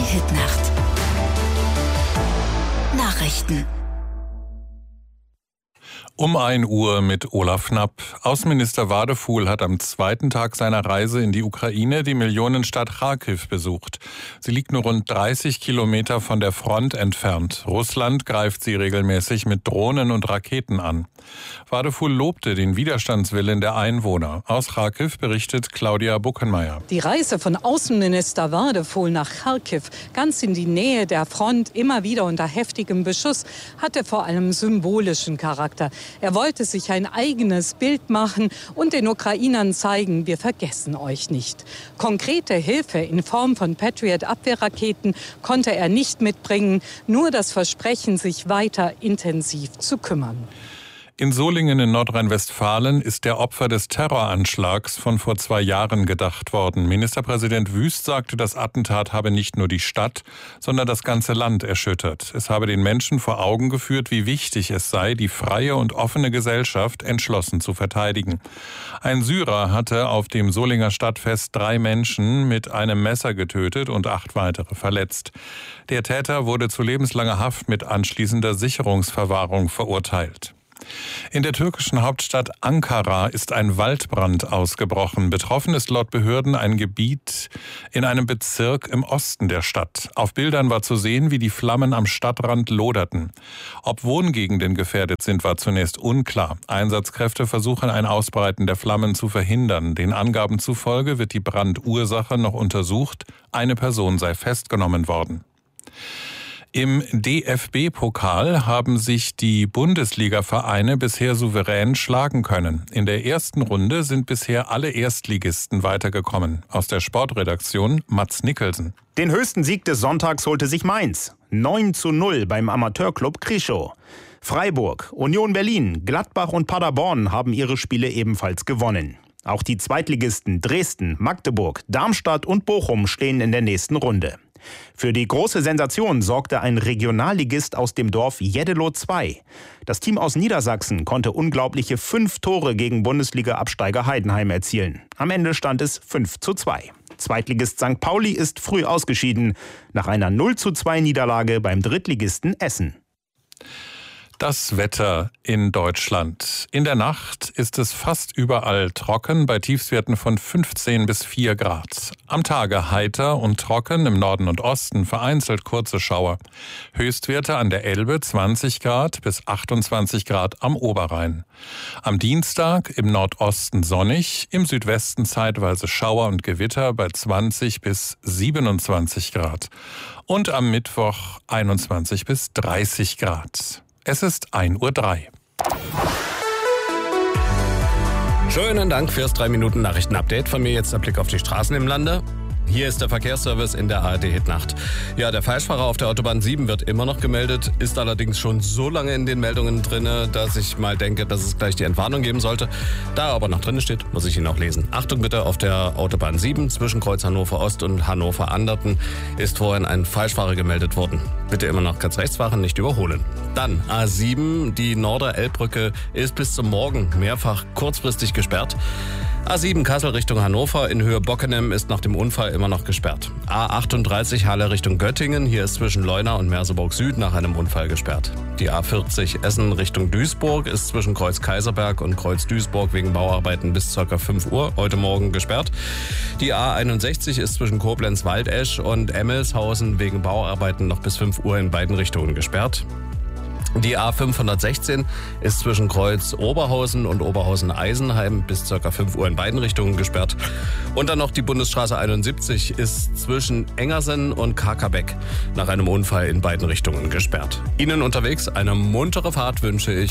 Hitnacht. Nachrichten. Um 1 Uhr mit Olaf Knapp. Außenminister Wadefuhl hat am zweiten Tag seiner Reise in die Ukraine die Millionenstadt Charkiw besucht. Sie liegt nur rund 30 Kilometer von der Front entfernt. Russland greift sie regelmäßig mit Drohnen und Raketen an. Wadefuhl lobte den Widerstandswillen der Einwohner. Aus Charkiw berichtet Claudia Buckenmeier. Die Reise von Außenminister Wadefuhl nach Charkiw, ganz in die Nähe der Front, immer wieder unter heftigem Beschuss, hatte vor allem symbolischen Charakter. Er wollte sich ein eigenes Bild machen und den Ukrainern zeigen, wir vergessen euch nicht. Konkrete Hilfe in Form von Patriot-Abwehrraketen konnte er nicht mitbringen, nur das Versprechen, sich weiter intensiv zu kümmern. In Solingen in Nordrhein-Westfalen ist der Opfer des Terroranschlags von vor 2 Jahren gedacht worden. Ministerpräsident Wüst sagte, das Attentat habe nicht nur die Stadt, sondern das ganze Land erschüttert. Es habe den Menschen vor Augen geführt, wie wichtig es sei, die freie und offene Gesellschaft entschlossen zu verteidigen. Ein Syrer hatte auf dem Solinger Stadtfest 3 Menschen mit einem Messer getötet und 8 weitere verletzt. Der Täter wurde zu lebenslanger Haft mit anschließender Sicherungsverwahrung verurteilt. In der türkischen Hauptstadt Ankara ist ein Waldbrand ausgebrochen. Betroffen ist laut Behörden ein Gebiet in einem Bezirk im Osten der Stadt. Auf Bildern war zu sehen, wie die Flammen am Stadtrand loderten. Ob Wohngegenden gefährdet sind, war zunächst unklar. Einsatzkräfte versuchen, ein Ausbreiten der Flammen zu verhindern. Den Angaben zufolge wird die Brandursache noch untersucht. Eine Person sei festgenommen worden. Im DFB-Pokal haben sich die Bundesliga-Vereine bisher souverän schlagen können. In der ersten Runde sind bisher alle Erstligisten weitergekommen. Aus der Sportredaktion Mats Nicholson. Den höchsten Sieg des Sonntags holte sich Mainz. 9:0 beim Amateurclub Krischow. Freiburg, Union Berlin, Gladbach und Paderborn haben ihre Spiele ebenfalls gewonnen. Auch die Zweitligisten Dresden, Magdeburg, Darmstadt und Bochum stehen in der nächsten Runde. Für die große Sensation sorgte ein Regionalligist aus dem Dorf Jeddelo 2. Das Team aus Niedersachsen konnte unglaubliche 5 Tore gegen Bundesliga-Absteiger Heidenheim erzielen. Am Ende stand es 5:2. Zweitligist St. Pauli ist früh ausgeschieden, nach einer 0:2 Niederlage beim Drittligisten Essen. Das Wetter in Deutschland. In der Nacht ist es fast überall trocken, bei Tiefstwerten von 15 bis 4 Grad. Am Tage heiter und trocken, im Norden und Osten vereinzelt kurze Schauer. Höchstwerte an der Elbe 20 Grad bis 28 Grad am Oberrhein. Am Dienstag im Nordosten sonnig, im Südwesten zeitweise Schauer und Gewitter bei 20 bis 27 Grad. Und am Mittwoch 21 bis 30 Grad. Es ist 1:03 Uhr. Schönen Dank fürs 3-Minuten-Nachrichten-Update. Von mir jetzt der Blick auf die Straßen im Lande. Hier ist der Verkehrsservice in der ARD-Hitnacht. Ja, der Falschfahrer auf der Autobahn 7 wird immer noch gemeldet, ist allerdings schon so lange in den Meldungen drin, dass ich mal denke, dass es gleich die Entwarnung geben sollte. Da er aber noch drin steht, muss ich ihn auch lesen. Achtung bitte, auf der Autobahn 7 zwischen Kreuz Hannover Ost und Hannover Anderten ist vorhin ein Falschfahrer gemeldet worden. Bitte immer noch ganz rechts fahren, nicht überholen. Dann A7, die Norder-Elbbrücke ist bis zum Morgen mehrfach kurzfristig gesperrt. A7 Kassel Richtung Hannover in Höhe Bockenem ist nach dem Unfall immer noch gesperrt. A38 Halle Richtung Göttingen, hier ist zwischen Leuna und Merseburg Süd nach einem Unfall gesperrt. Die A40 Essen Richtung Duisburg ist zwischen Kreuz Kaiserberg und Kreuz Duisburg wegen Bauarbeiten bis ca. 5 Uhr heute Morgen gesperrt. Die A61 ist zwischen Koblenz Waldesch und Emmelshausen wegen Bauarbeiten noch bis 5 Uhr in beiden Richtungen gesperrt. Die A516 ist zwischen Kreuz Oberhausen und Oberhausen-Eisenheim bis ca. 5 Uhr in beiden Richtungen gesperrt. Und dann noch die Bundesstraße 71 ist zwischen Engersen und Kakabeck nach einem Unfall in beiden Richtungen gesperrt. Ihnen unterwegs eine muntere Fahrt wünsche ich.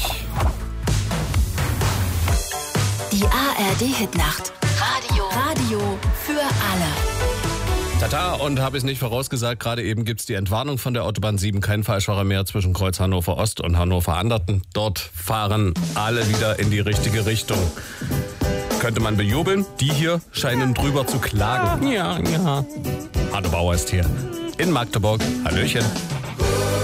Die ARD-Hitnacht. Radio für alle. Tata, und habe ich es nicht vorausgesagt, gerade eben gibt es die Entwarnung von der Autobahn 7, kein Falschfahrer mehr zwischen Kreuz Hannover Ost und Hannover Anderten. Dort fahren alle wieder in die richtige Richtung. Könnte man bejubeln, die hier scheinen drüber zu klagen. Ja. Hanne Bauer ist hier in Magdeburg. Hallöchen.